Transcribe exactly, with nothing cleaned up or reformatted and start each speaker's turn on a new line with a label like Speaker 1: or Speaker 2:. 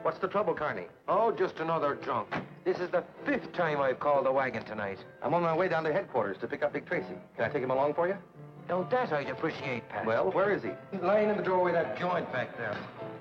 Speaker 1: What's the trouble, Carney?
Speaker 2: Oh, just another junk.
Speaker 1: This is the fifth time I've called the wagon tonight. I'm on my way down to headquarters to pick up Big Tracy. Can I take him along for you? Now, that I'd appreciate, Pat.
Speaker 2: Well, where is he?
Speaker 1: He's lying in the doorway of that joint back there.